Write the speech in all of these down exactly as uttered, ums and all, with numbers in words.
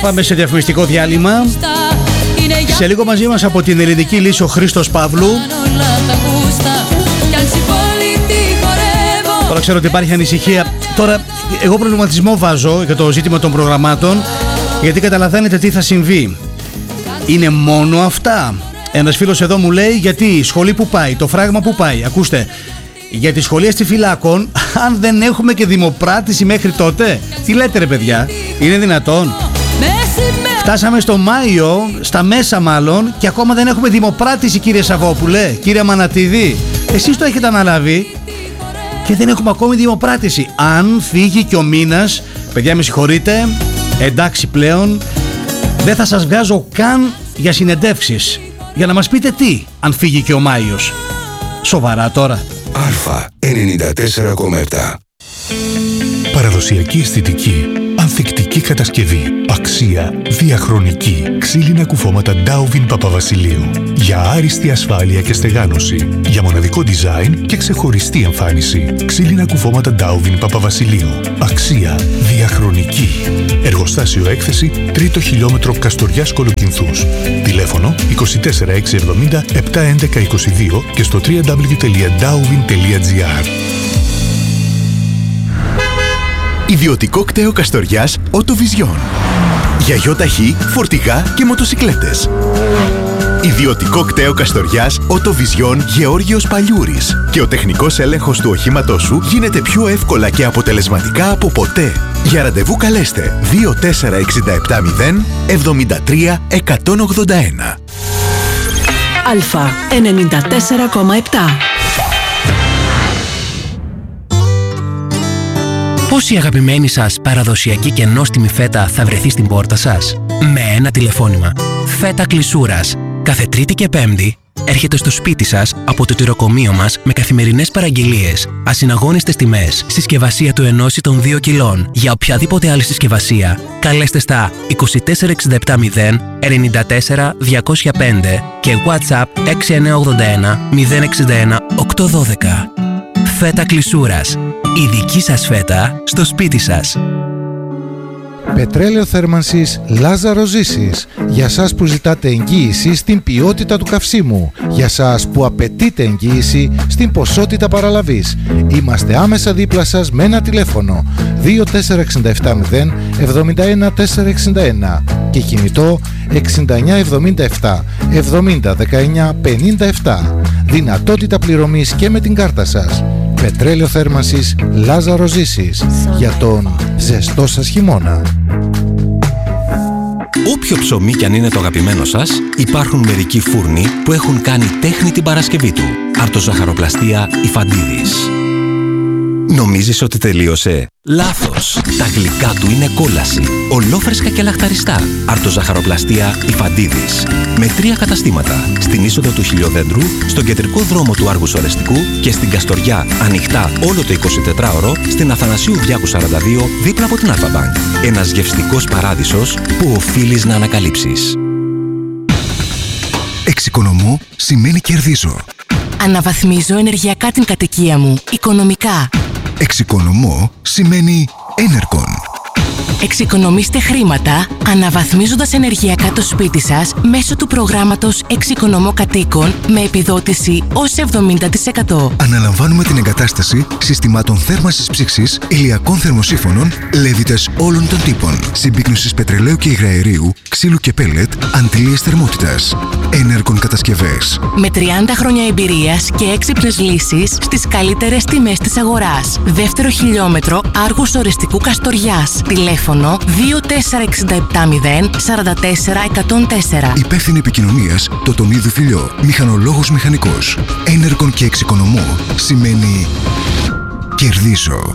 πάμε σε διαφημιστικό διάλειμμα. Σε λίγο μαζί μας από την Ελληνική Λύση ο Χρήστος Παύλου. Τώρα ξέρω ότι υπάρχει ανησυχία. Τώρα εγώ προβληματισμό βάζω για το ζήτημα των προγραμμάτων, γιατί καταλαβαίνετε τι θα συμβεί. Είναι μόνο αυτά? Ένας φίλος εδώ μου λέει, γιατί η σχολή που πάει, το φράγμα που πάει. Ακούστε, για τις σχολές Τυφυλάκων, αν δεν έχουμε και δημοπράτηση μέχρι τότε, τι λέτε ρε παιδιά, είναι δυνατόν? Φτάσαμε στο Μάιο, στα μέσα μάλλον, και ακόμα δεν έχουμε δημοπράτηση, κύριε Σαββόπουλε, κύριε Μανατίδη. Εσείς το έχετε αναλάβει και δεν έχουμε ακόμη δημοπράτηση. Αν φύγει και ο μήνας, παιδιά με συγχωρείτε, εντάξει πλέον, δεν θα σας βγάζω καν για συνεντεύξεις, για να μας πείτε τι, αν φύγει και ο Μάιος. Σοβαρά τώρα. Αλφα ενενήντα τέσσερα κόμμα επτά. Παραδοσιακή αισθητική, ανθεκτική κατασκευή, αξία, διαχρονική. Ξύλινα κουφώματα Ντάουβιν Παπαβασιλείου. Για άριστη ασφάλεια και στεγάνωση. Για μοναδικό design και ξεχωριστή εμφάνιση. Ξύλινα κουφώματα Ντάουβιν Παπαβασιλείου. Αξία, διαχρονική. Εργοστάσιο έκθεση, τρίτο χιλιόμετρο Καστοριάς Κολοκυνθούς. Τηλέφωνο είκοσι τέσσερα εξακόσια εβδομήντα επτακόσια έντεκα είκοσι δύο και στο double-u double-u double-u τελεία ντάουβιν τελεία τζι άρ. Ιδιωτικό κτέο Καστοριάς Οτοβιζιόν. Για γιοταχή, φορτηγά και μοτοσικλέτες. Ιδιωτικό κτέο Καστοριάς Οτοβιζιόν Γεώργιος Παλιούρης. Και ο τεχνικός έλεγχος του οχήματός σου γίνεται πιο εύκολα και αποτελεσματικά από ποτέ. Για ραντεβού καλέστε δύο τέσσερα έξι επτά μηδέν εβδομήντα τρία εκατόν ογδόντα ένα. Αλφα ενενήντα τέσσερα κόμμα επτά. Πόση αγαπημένη σας παραδοσιακή και νόστιμη φέτα θα βρεθεί στην πόρτα σας? Με ένα τηλεφώνημα. Φέτα Κλεισούρας. Κάθε Τρίτη και Πέμπτη έρχεται στο σπίτι σας από το τυροκομείο μας με καθημερινές παραγγελίες, ασυναγώνιστες τιμές, συσκευασία του ενός ή των δύο κιλών. Για οποιαδήποτε άλλη συσκευασία, καλέστε στα είκοσι τέσσερα εξήντα επτά μηδέν ενενήντα τέσσερα διακόσια πέντε και WhatsApp έξι εννιά ογδόντα ένα μηδέν εξήντα ένα οκτακόσια δώδεκα. Φέτα Κλεισούρας. Η δική σας φέτα στο σπίτι σας. Πετρέλαιο θέρμανσης Λάζαρο Ζήσης. Για σας που ζητάτε εγγύηση στην ποιότητα του καυσίμου. Για σας που απαιτείτε εγγύηση στην ποσότητα παραλαβής. Είμαστε άμεσα δίπλα σας με ένα τηλέφωνο δύο τέσσερα εξήντα επτά μηδέν εβδομήντα ένα τετρακόσια εξήντα ένα και κινητό εξήντα εννιά εβδομήντα επτά εβδομήντα δεκαεννιά πενήντα επτά. Δυνατότητα πληρωμής και με την κάρτα σας. Πετρέλαιο θέρμανσης Λάζαρο Ζήσης. Για τον ζεστό σας χειμώνα. Όποιο ψωμί κι αν είναι το αγαπημένο σας, υπάρχουν μερικοί φούρνοι που έχουν κάνει τέχνη την Παρασκευή του. Αρτοζαχαροπλαστεία Ιφαντίδης. Νομίζεις ότι τελείωσε? Λάθος! Τα γλυκά του είναι κόλαση. Ολόφρεσκα και λαχταριστά. Αρτοζαχαροπλαστεία Ιφαντίδης. Με τρία καταστήματα. Στην είσοδο του Χιλιοδέντρου, στον κεντρικό δρόμο του Άργου Ορεστικού και στην Καστοριά ανοιχτά όλο το εικοσιτετράωρο στην Αθανασίου Διάκου σαράντα δύο δίπλα από την Αλφα-Μπανκ. Ένας γευστικός παράδεισος που οφείλεις να ανακαλύψεις. Εξοικονομώ σημαίνει κερδίζω. Αναβαθμίζω ενεργειακά την κατοικία μου, οικονομικά. Εξοικονομώ σημαίνει Enercon. Εξοικονομήστε χρήματα αναβαθμίζοντας ενεργειακά το σπίτι σας μέσω του προγράμματος Εξοικονομώ Κατοίκων με επιδότηση ως εβδομήντα τοις εκατό. Αναλαμβάνουμε την εγκατάσταση συστημάτων θέρμανσης ψήξης, ηλιακών θερμοσύφωνων, λέβητες όλων των τύπων, συμπίκνωσης πετρελαίου και υγραερίου, ξύλου και πέλετ, αντιλίες θερμότητας. Enercon κατασκευές. Με τριάντα χρόνια εμπειρίας και έξυπνες λύσεις στις καλύτερες τιμές της αγοράς. Δεύτερο χιλιόμετρο Άργους Ορεστικού Καστοριάς. Τηλέφωνο δύο τέσσερα εξήντα επτά μηδέν σαράντα τέσσερα εκατόν τέσσερα. Υπεύθυνη επικοινωνίας Τοτονίδου Φιλιό. Μηχανολόγος μηχανικός. Enercon και εξοικονομώ σημαίνει κερδίζω.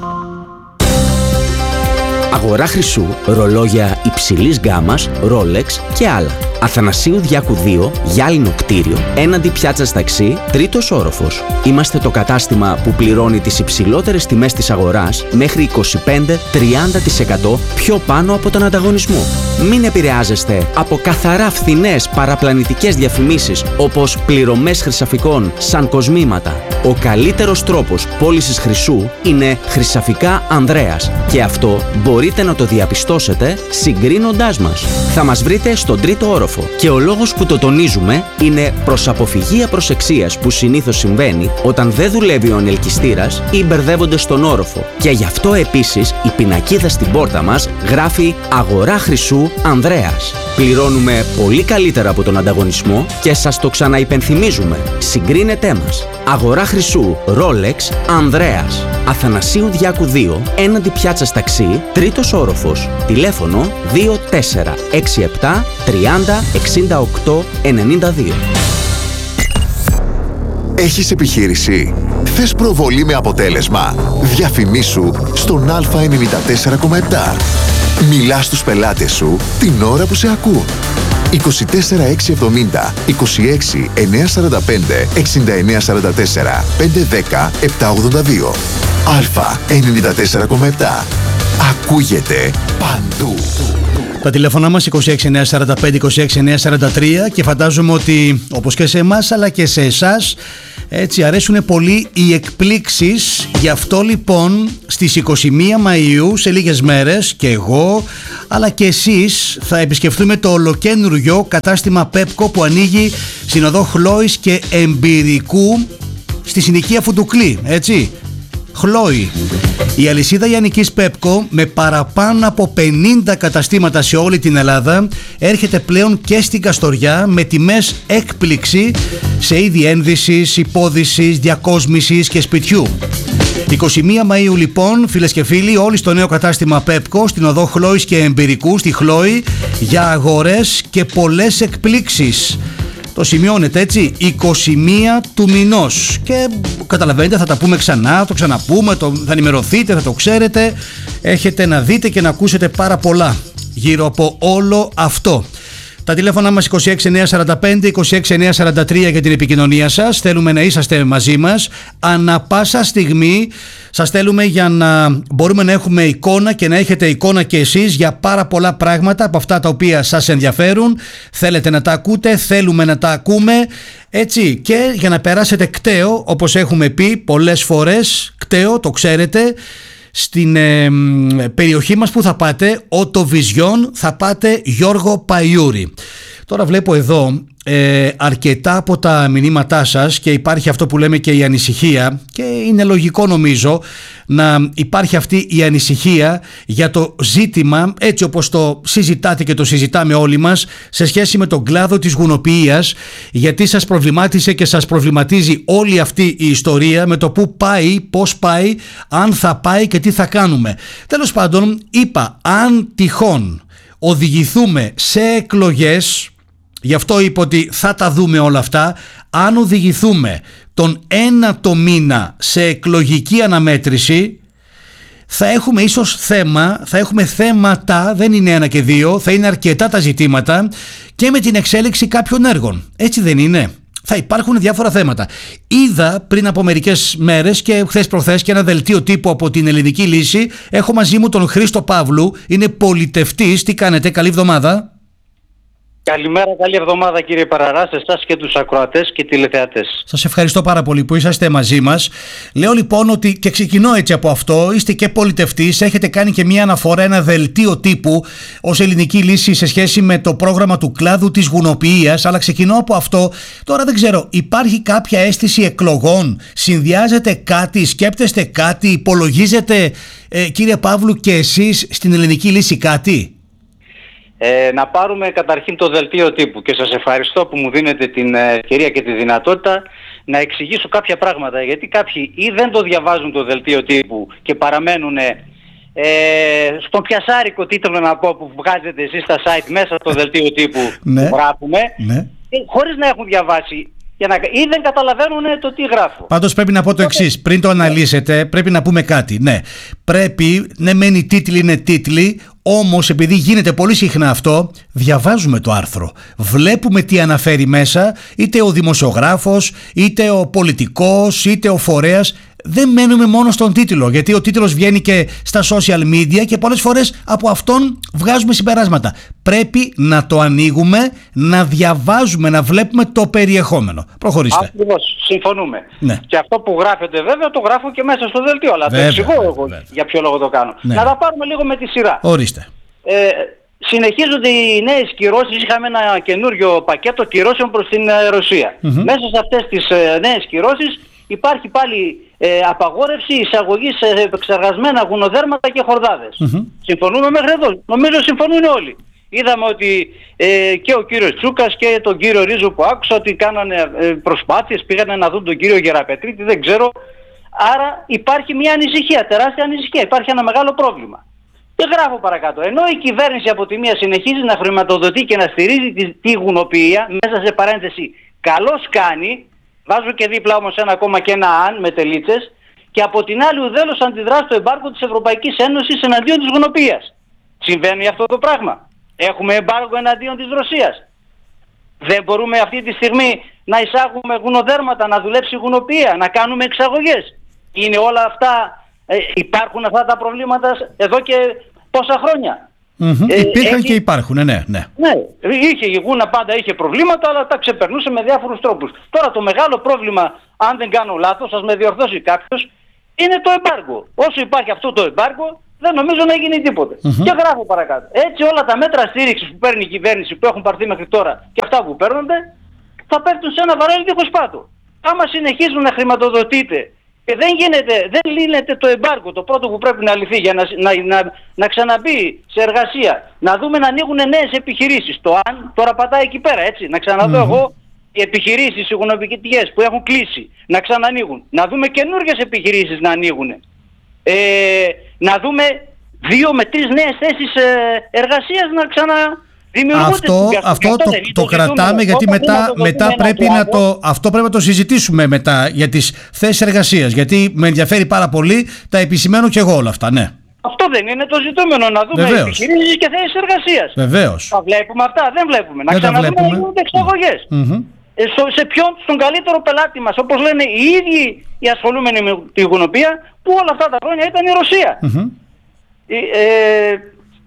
Αγορά χρυσού, ρολόγια υψηλής γκάμας, Rolex και άλλα. Αθανασίου Διάκου δύο, γυάλινο κτίριο, έναντι πιάτσας ταξί, τρίτος όροφος. Είμαστε το κατάστημα που πληρώνει τις υψηλότερες τιμές της αγοράς μέχρι είκοσι πέντε με τριάντα τοις εκατό πιο πάνω από τον ανταγωνισμό. Μην επηρεάζεστε από καθαρά φθηνές παραπλανητικές διαφημίσεις όπως πληρωμές χρυσαφικών σαν κοσμήματα. Ο καλύτερος τρόπος πώλησης χρυσού είναι Χρυσαφικά Ανδρέας και αυτό μπορείτε να το διαπιστώσετε συγκρίνοντάς μας. Θα μας βρείτε στον τρίτο όροφο και ο λόγος που το τονίζουμε είναι προς αποφυγή απροσεξίας που συνήθως συμβαίνει όταν δεν δουλεύει ο ανελκυστήρας ή μπερδεύονται στον όροφο. Και γι' αυτό επίσης η πινακίδα στην πόρτα μας γράφει «Αγορά χρυσού Ανδρέας». Πληρώνουμε πολύ καλύτερα από τον ανταγωνισμό και σας το ξαναυπενθυμίζουμε. Συγκρίνετέ μας. Αγορά χρυσού Rolex Ανδρέας. Αθανασίου Διάκου δύο, έναντι πιάτσας ταξί, τρίτος όροφος. Τηλέφωνο δύο τέσσερα έξι επτά τριάντα εξήντα οκτώ ενενήντα δύο. Έχεις επιχείρηση? Θες προβολή με αποτέλεσμα? Διαφημίσου στον Α ενενήντα τέσσερα κόμμα επτά. Μιλάς στους πελάτες σου την ώρα που σε ακούν. είκοσι τέσσερα έξι εβδομήντα, είκοσι έξι εννιακόσια σαράντα πέντε, εξήντα εννέα σαράντα τέσσερα, πεντακόσια δέκα, επτακόσια ογδόντα δύο. Α ενενήντα τέσσερα κόμμα επτά. Ακούγεται παντού. Τα τηλέφωνά μας είκοσι έξι εννιακόσια σαράντα πέντε, είκοσι έξι εννιακόσια σαράντα τρία και φαντάζομαι ότι όπως και σε εμάς αλλά και σε εσάς έτσι αρέσουν πολύ οι εκπλήξεις. Γι' αυτό λοιπόν στις είκοσι μία Μαΐου σε λίγες μέρες και εγώ αλλά και εσείς θα επισκεφτούμε το ολοκένουργιο κατάστημα Pepco που ανοίγει στην οδό Χλόης και Εμπειρικού στη συνοικία Φουντουκλή, έτσι. Χλόη. Η αλυσίδα Ιαννικής Pepco με παραπάνω από πενήντα καταστήματα σε όλη την Ελλάδα έρχεται πλέον και στην Καστοριά με τιμές έκπληξη σε είδη ένδυσης, υπόδυσης, διακόσμησης και σπιτιού. είκοσι μία Μαΐου λοιπόν, φίλες και φίλοι, όλοι στο νέο κατάστημα Pepco στην οδό Χλόης και Εμπειρικού στη Χλόη για αγορές και πολλές εκπλήξεις. Το σημειώνετε έτσι, είκοσι μία του μηνός και καταλαβαίνετε θα τα πούμε ξανά, το ξαναπούμε, το, θα ενημερωθείτε, θα το ξέρετε, έχετε να δείτε και να ακούσετε πάρα πολλά γύρω από όλο αυτό. Τα τηλέφωνα μας είκοσι έξι εννιακόσια σαράντα πέντε, είκοσι έξι εννιακόσια σαράντα τρία για την επικοινωνία σας. Θέλουμε να είσαστε μαζί μας. Ανά πάσα στιγμή σας θέλουμε για να μπορούμε να έχουμε εικόνα και να έχετε εικόνα και εσείς για πάρα πολλά πράγματα από αυτά τα οποία σας ενδιαφέρουν. Θέλετε να τα ακούτε, θέλουμε να τα ακούμε. Έτσι, και για να περάσετε κταίο, όπως έχουμε πει πολλές φορές, κταίο, το ξέρετε. Στην ε, περιοχή μας που θα πάτε, Οτοβιζιόν, θα πάτε Γιώργο Παϊούρη. Τώρα βλέπω εδώ ε, αρκετά από τα μηνύματά σας και υπάρχει αυτό που λέμε και η ανησυχία και είναι λογικό νομίζω να υπάρχει αυτή η ανησυχία για το ζήτημα έτσι όπως το συζητάτε και το συζητάμε όλοι μας σε σχέση με τον κλάδο της γουνοποιίας, γιατί σας προβλημάτισε και σας προβληματίζει όλη αυτή η ιστορία με το που πάει, πώς πάει, αν θα πάει και τι θα κάνουμε. Τέλος πάντων είπα, αν τυχόν οδηγηθούμε σε εκλογές, γι' αυτό είπα ότι θα τα δούμε όλα αυτά, αν οδηγηθούμε τον ένα το μήνα σε εκλογική αναμέτρηση θα έχουμε ίσως θέμα, θα έχουμε θέματα, δεν είναι ένα και δύο, θα είναι αρκετά τα ζητήματα και με την εξέλιξη κάποιων έργων, έτσι δεν είναι? Θα υπάρχουν διάφορα θέματα. Είδα πριν από μερικές μέρες και χθες προχθές και ένα δελτίο τύπου από την Ελληνική Λύση. Έχω μαζί μου τον Χρήστο Παύλου, είναι πολιτευτής. Τι κάνετε, καλή εβδομάδα? Καλημέρα, καλή εβδομάδα κύριε Παραρά, σε εσάς και τους ακροατές και τηλεθεατές. Σας ευχαριστώ πάρα πολύ που είσαστε μαζί μας. Λέω λοιπόν ότι και ξεκινώ έτσι από αυτό, είστε και πολιτευτής, έχετε κάνει και μία αναφορά, ένα δελτίο τύπου ως Ελληνική Λύση σε σχέση με το πρόγραμμα του κλάδου της γουνοποιίας, αλλά ξεκινώ από αυτό. Τώρα δεν ξέρω, υπάρχει κάποια αίσθηση εκλογών, συνδυάζεται κάτι, σκέπτεστε κάτι, υπολογίζετε ε, κύριε Παύλου και εσείς στην Ελληνική Λύση κάτι? Ε, να πάρουμε καταρχήν το δελτίο τύπου και σας ευχαριστώ που μου δίνετε την ευκαιρία και τη δυνατότητα να εξηγήσω κάποια πράγματα, γιατί κάποιοι ή δεν το διαβάζουν το δελτίο τύπου και παραμένουν ε, στον πιασάρικο τίτλο να πω που βγάζετε εσείς στα site μέσα στο δελτίο τύπου που γράφουμε, ναι. χωρίς να έχουν διαβάσει για να... ή δεν καταλαβαίνουν το τι γράφω. Πάντως πρέπει να πω το εξής, πριν το αναλύσετε πρέπει να πούμε κάτι. Ναι, πρέπει, ναι μεν οι τίτλοι είναι τίτλοι, όμως επειδή γίνεται πολύ συχνά αυτό, διαβάζουμε το άρθρο, βλέπουμε τι αναφέρει μέσα, είτε ο δημοσιογράφος, είτε ο πολιτικός, είτε ο φορέας, δεν μένουμε μόνο στον τίτλο, γιατί ο τίτλος βγαίνει και στα social media και πολλές φορές από αυτόν βγάζουμε συμπεράσματα. Πρέπει να το ανοίγουμε, να διαβάζουμε, να βλέπουμε το περιεχόμενο. Προχωρήστε. Ακριβώς, συμφωνούμε. Ναι. Και αυτό που γράφετε βέβαια το γράφω και μέσα στο δελτίο, αλλά βέβαια, το εξηγώ βέβαια, εγώ βέβαια. για ποιο λόγο το κάνω. Ναι. Να τα πάρουμε λίγο με τη σειρά. Ορίστε. Ε, συνεχίζονται οι νέες κυρώσεις. Είχαμε ένα καινούριο πακέτο κυρώσεων προς την ε, Ρωσία. Mm-hmm. Μέσα σε αυτές τις ε, νέες κυρώσεις υπάρχει πάλι ε, απαγόρευση εισαγωγής σε επεξεργασμένα γουνοδέρματα και χορδάδες. Mm-hmm. Συμφωνούμε μέχρι εδώ? Νομίζω συμφωνούν όλοι. Είδαμε ότι ε, και ο κύριος Τσούκας και τον κύριο Ρίζο που άκουσα ότι κάνανε ε, προσπάθειες, πήγανε να δουν τον κύριο Γεραπετρίτη, δεν ξέρω. Άρα υπάρχει μια ανησυχία, τεράστια ανησυχία, υπάρχει ένα μεγάλο πρόβλημα. Και γράφω παρακάτω. Ενώ η κυβέρνηση από τη μία συνεχίζει να χρηματοδοτεί και να στηρίζει τη, τη γουνοποιία, μέσα σε παρένθεση καλώς κάνει, βάζω και δίπλα όμως ένα ακόμα και ένα αν με τελίτσες, και από την άλλη ουδέλως αντιδρά στο εμπάργκο της Ευρωπαϊκής Ένωσης εναντίον της γουνοποιίας. Συμβαίνει αυτό το πράγμα? Έχουμε εμπάργκο εναντίον της Ρωσίας? Δεν μπορούμε αυτή τη στιγμή να εισάγουμε γουνοδέρματα, να δουλέψει η γουνοποιία, να κάνουμε εξαγωγές? Είναι όλα αυτά, ε, υπάρχουν αυτά τα προβλήματα εδώ και πόσα χρόνια? Mm-hmm. Ε, Υπήρχαν έχει... και υπάρχουν, ναι, ναι. Ναι, είχε η γούνα πάντα είχε προβλήματα, αλλά τα ξεπερνούσε με διάφορους τρόπους. Τώρα το μεγάλο πρόβλημα, αν δεν κάνω λάθος, ας με διορθώσει κάποιος, είναι το εμπάργκο. Όσο υπάρχει αυτό το εμπάργκο, δεν νομίζω να γίνει τίποτε. Mm-hmm. Και γράφω παρακάτω. Έτσι όλα τα μέτρα στήριξης που παίρνει η κυβέρνηση, που έχουν πάρθει μέχρι τώρα και αυτά που παίρνονται, θα πέφτουν σε ένα βαρέλι διχοσπάτο. Άμα συνεχίζουν να χρηματοδοτείτε και δεν γίνεται, δεν λύνεται το εμπάργκο, το πρώτο που πρέπει να λυθεί για να, να, να, να ξαναμπεί σε εργασία, να δούμε να ανοίγουν νέες επιχειρήσεις. Το αν τώρα πατάει εκεί πέρα, έτσι. Να ξαναδώ mm-hmm. εγώ οι επιχειρήσεις, οι γουνοποιητικές που έχουν κλείσει, να ξανανοίγουν. Να δούμε καινούργιες επιχειρήσεις να ανοίγουν. Ε, να δούμε δύο με τρεις νέες θέσεις ε, εργασίας να ξαναδημιουργούνται. Αυτό, αυτό το, το, το κρατάμε, γιατί μετά, μετά πρέπει να το, αυτό πρέπει να το συζητήσουμε μετά για τις θέσεις εργασίας, γιατί με ενδιαφέρει πάρα πολύ, τα επισημαίνω και εγώ όλα αυτά, ναι. Αυτό δεν είναι το ζητούμενο, να δούμε Βεβαίως. επιχειρήσεις και θέσεις εργασίας. Βεβαίως. Τα βλέπουμε αυτά, δεν βλέπουμε. Να δεν ξαναδούμε να γίνονται εξαγωγές. Mm-hmm. Ε, στο, σε ποιον, στον καλύτερο πελάτη μας, όπως λένε οι ίδιοι οι ασχολούμενοι με τη γουνοποιία, που όλα αυτά τα χρόνια ήταν η Ρωσία. Mm-hmm. Ε, ε,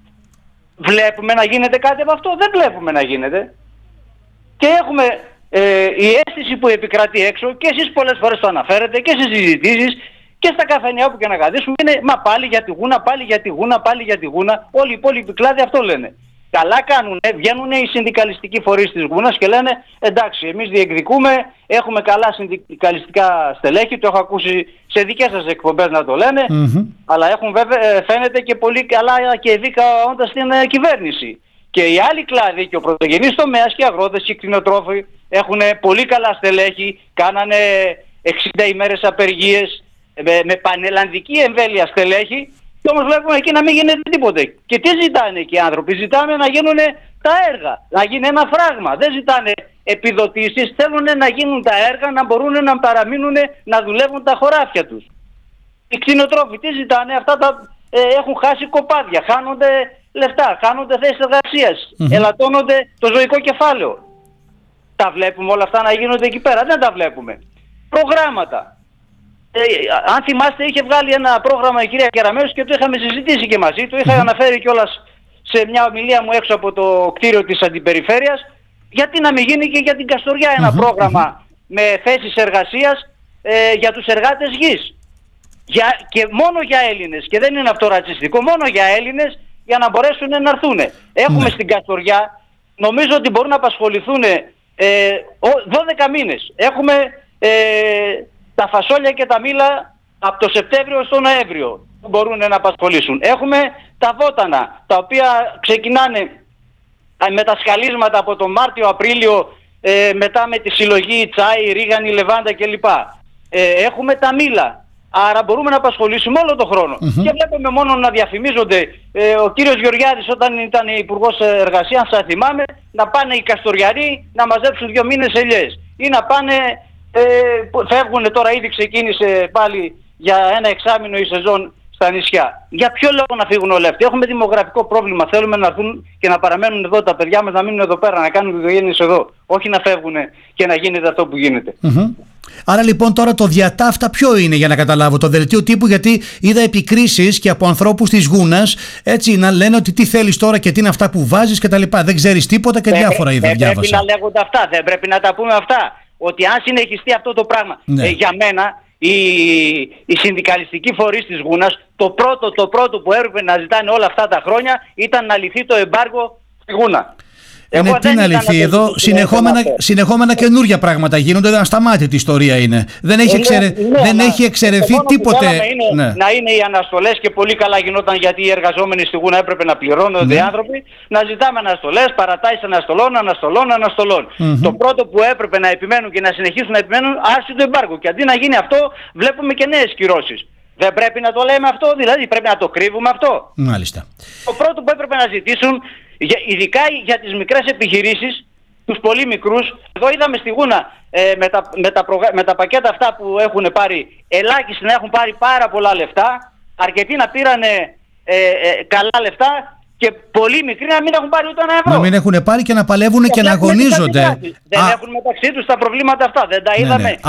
βλέπουμε να γίνεται κάτι από αυτό? Δεν βλέπουμε να γίνεται. Και έχουμε ε, η αίσθηση που επικρατεί έξω, και εσείς πολλές φορές το αναφέρετε και στις συζητήσεις και στα καφενεία όπου και να καθίσουμε, είναι μα πάλι για τη γούνα, πάλι για τη γούνα, πάλι για τη γούνα. Όλοι οι υπόλοιποι κλάδοι αυτό λένε. Καλά κάνουν, βγαίνουν οι συνδικαλιστικοί φορείς της γούνας και λένε εντάξει, εμείς διεκδικούμε, έχουμε καλά συνδικαλιστικά στελέχη, το έχω ακούσει σε δικές σας εκπομπές να το λένε, mm-hmm. αλλά έχουν βέβαια, φαίνεται και πολύ καλά και δίκα όντας στην ε, κυβέρνηση. Και οι άλλοι κλάδοι και ο πρωτογενής τομέας και οι αγρότες και οι κτηνοτρόφοι έχουν πολύ καλά στελέχη, κάνανε εξήντα ημέρες απεργίες με, με πανελλαδική εμβέλεια στελέχη. Και όμως βλέπουμε εκεί να μην γίνεται τίποτε. Και τι ζητάνε εκεί οι άνθρωποι? Ζητάνε να γίνουν τα έργα, να γίνει ένα φράγμα. Δεν ζητάνε επιδοτήσεις, θέλουν να γίνουν τα έργα, να μπορούν να παραμείνουν να δουλεύουν τα χωράφια τους. Οι κτηνοτρόφοι τι ζητάνε? Αυτά τα ε, έχουν χάσει κοπάδια, χάνονται λεφτά, χάνονται θέσεις εργασίας, mm-hmm. ελαττώνονται το ζωικό κεφάλαιο. Τα βλέπουμε όλα αυτά να γίνονται εκεί πέρα? Δεν τα βλέπουμε. Προγράμματα. Ε, αν θυμάστε, είχε βγάλει ένα πρόγραμμα η κυρία Κεραμέως και το είχαμε συζητήσει και μαζί του. Είχα mm-hmm. αναφέρει κιόλας σε μια ομιλία μου έξω από το κτίριο της Αντιπεριφέρειας, γιατί να μην γίνει και για την Καστοριά ένα mm-hmm. πρόγραμμα mm-hmm. με θέσεις εργασίας ε, για τους εργάτες γης. Για, και μόνο για Έλληνες, και δεν είναι αυτό ρατσιστικό, μόνο για Έλληνες, για να μπορέσουν να έρθουν. Έχουμε mm-hmm. στην Καστοριά, νομίζω ότι μπορούν να απασχοληθούν ε, δώδεκα μήνες. Έχουμε ε, τα φασόλια και τα μήλα από το Σεπτέμβριο στο Νοέμβριο που μπορούν να απασχολήσουν. Έχουμε τα βότανα, τα οποία ξεκινάνε με τα σκαλίσματα από τον Μάρτιο-Απρίλιο, ε, μετά με τη συλλογή τσάι, ρίγανη, λεβάντα κλπ. Ε, έχουμε τα μήλα. Άρα μπορούμε να απασχολήσουμε όλο τον χρόνο. Mm-hmm. Και βλέπουμε μόνο να διαφημίζονται. Ε, ο κύριος Γεωργιάδης όταν ήταν υπουργός εργασίας, αν θυμάμαι, να πάνε οι Καστοριαροί να μαζέψουν δύο μήνες ελιές. Ή να πάνε, ε, φεύγουν τώρα, ήδη ξεκίνησε πάλι για ένα εξάμηνο η σεζόν στα νησιά. Για ποιο λόγο να φύγουν όλοι αυτοί? Έχουμε δημογραφικό πρόβλημα. Θέλουμε να έρθουν και να παραμένουν εδώ τα παιδιά μας, να μείνουν εδώ πέρα, να κάνουν οικογένειες εδώ. όχι να φεύγουν και να γίνεται αυτό που γίνεται. Mm-hmm. Άρα λοιπόν τώρα το διατάφτα ποιο είναι, για να καταλάβω, το δελτίο τύπου? Γιατί είδα επικρίσεις και από ανθρώπους της Γούνας, έτσι, να λένε ότι τι θέλεις τώρα και τι είναι αυτά που βάζεις και τα λοιπά. Δεν ξέρεις τίποτα και δεν διάφορα είδα, δεν διάβασα. Δεν πρέπει να λέγονται αυτά, δεν πρέπει να τα πούμε αυτά. Ότι αν συνεχιστεί αυτό το πράγμα, ναι. ε, για μένα οι, οι συνδικαλιστικοί φορείς της Γούνας, το πρώτο, το πρώτο που έπρεπε να ζητάνε όλα αυτά τα χρόνια ήταν να λυθεί το εμπάργο στη Γούνα. Είναι τι να λυθεί εδώ, συνεχόμενα, συνεχόμενα καινούργια πράγματα γίνονται, ασταμάτητη ιστορία είναι. Δεν έχει, εξαιρε... ναι, ναι, δεν να, έχει εξαιρεθεί τίποτε. Είναι, ναι. Να είναι οι αναστολές και πολύ καλά γινόταν, γιατί οι εργαζόμενοι στη Γούνα έπρεπε να πληρώνονται, ναι. οι άνθρωποι. Να ζητάμε αναστολές, παρατάσεις αναστολών, αναστολών, αναστολών. Mm-hmm. Το πρώτο που έπρεπε να επιμένουν και να συνεχίσουν να επιμένουν, άρση το εμπάργο. Και αντί να γίνει αυτό, βλέπουμε και νέες κυρώσεις. Δεν πρέπει να το λέμε αυτό, δηλαδή πρέπει να το κρύβουμε αυτό. Μάλιστα. Το πρώτο που έπρεπε να ζητήσουν, ειδικά για τις μικρές επιχειρήσεις, τους πολύ μικρούς, εδώ είδαμε στη Γούνα ε, με, τα, με, τα προγα... με τα πακέτα αυτά που έχουν πάρει, ελάχιστοι να έχουν πάρει πάρα πολλά λεφτά, αρκετοί να πήρανε ε, ε, καλά λεφτά και πολύ μικροί να μην έχουν πάρει ούτε ένα ευρώ. Να μην έχουν πάρει και να παλεύουν και, και να αγωνίζονται. Δεν Α. έχουν μεταξύ τους τα προβλήματα αυτά, δεν τα είδαμε. Ναι, ναι.